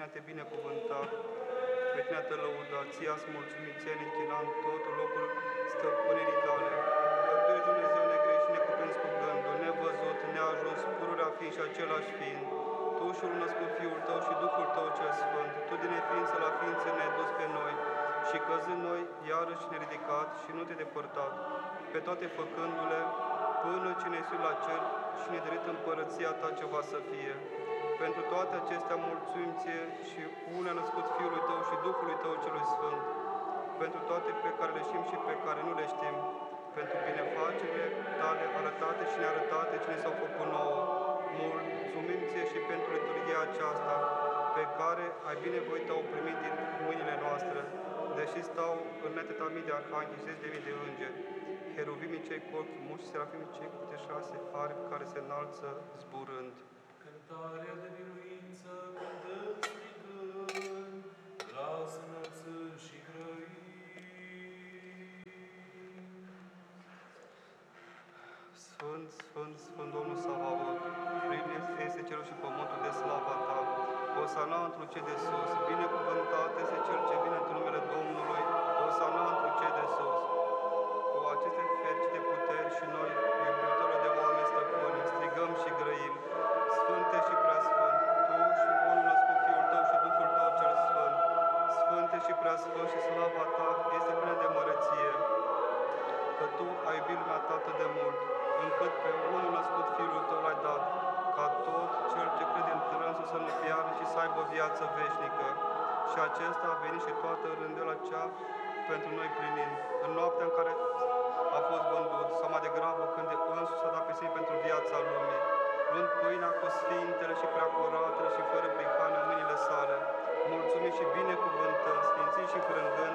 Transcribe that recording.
tine te binecuvânta, pe tine te lăuda, ție-ți mulțumim, ție ne închinam totul locul stăpânirii tale. Că tu ești Dumnezeu negreșit și necuprins cu gândul, nevăzut, neajuns, pururea fiind și același fiind. Tu și unul născut Fiul Tău și Duhul Tău cel Sfânt, Tu din neființă la ființă ne-ai dus pe noi și căzând noi, iarăși ne-ai ridicat și nu te-ai depărtat, pe toate făcându-le, până ce ne-ai suit la cer și ne-ai dăruit împărăția Ta ce va să fie. Pentru toate acestea mulțumim Ție și unul a născut Fiului Tău și Duhului Tău celui Sfânt, pentru toate pe care le știm și pe care nu le știm, pentru binefacerile Tale arătate și nearătate ce ne s-au făcut nouă. Mulțumim Ție și pentru liturghia aceasta, pe care ai binevoit o primit din mâinile noastre, deși stau înătăta mii de arhanghi și 10.000 de îngeri, heruvimii cei cu ochi mulți și serafimii cei cu câte 6 aripi care se înalță zburând. Cântarea de biruință cântăm strigând, glas înălțând și grăind. Sfânt, Sfânt, Sfânt Domnul Sabaoth, plin este cerul și pământul de slava Ta. Osana întru cei de sus, binecuvântat este Cel ce vine într numele Domnului, Osana întru cei de sus. Cu aceste fericite puteri și noi, iubitorilor de oameni stăpâni, strigăm și grăim, Sfânte și Preasfânt, Tu și unul născut Fiul Tău și Duhul Tău cel Sfânt, Sfânte și Preasfânt și slava Ta este plină de măreție, că Tu ai iubit lumea Ta atât de mult, încât pe unul născut Fiul Tău l-ai dat, ca tot cel ce crede în Trânsul să nu piară și să aibă viață veșnică. Și acesta a venit și toată rânduiala cea pentru noi plinind, în noaptea în care a fost vândut, sau mai degrabă când de însuși s-a dat pe sine pentru viața lumii, luând pâinea cu sfintele și preacuratele și fără prihană în mâinile sale, mulțumim și binecuvântăm, sfinții și frângând